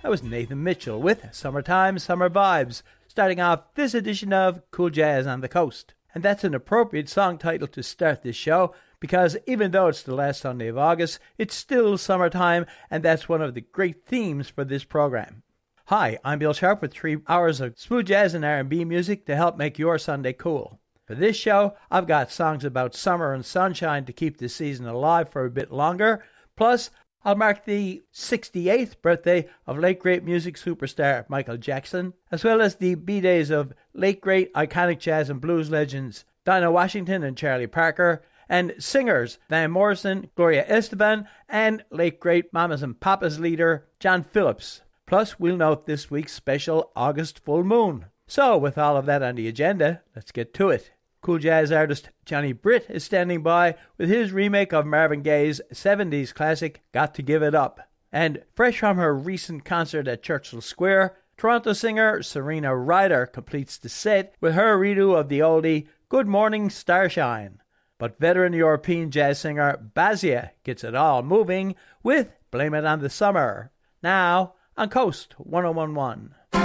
That was Nathan Mitchell with Summertime, Summer Vibes, starting off this edition of Cool Jazz on the Coast. And that's an appropriate song title to start this show, because even though it's the last Sunday of August, it's still summertime, and that's one of the great themes for this program. Hi, I'm Bill Sharp with 3 hours of smooth jazz and R&B music to help make your Sunday cool. For this show, I've got songs about summer and sunshine to keep the season alive for a bit longer, plus I'll mark the 68th birthday of late great music superstar Michael Jackson, as well as the B-days of late great iconic jazz and blues legends Dinah Washington and Charlie Parker, and singers Van Morrison, Gloria Estefan, and late great Mamas and Papas leader John Phillips. Plus, we'll note this week's special August full moon. So, with all of that on the agenda, let's get to it. Cool jazz artist Johnny Britt is standing by with his remake of Marvin Gaye's 70s classic, Got to Give It Up. And fresh from her recent concert at Churchill Square, Toronto singer Serena Ryder completes the set with her redo of the oldie Good Morning Starshine. But veteran European jazz singer Bazia gets it all moving with Blame It on the Summer. Now on Coast 1011.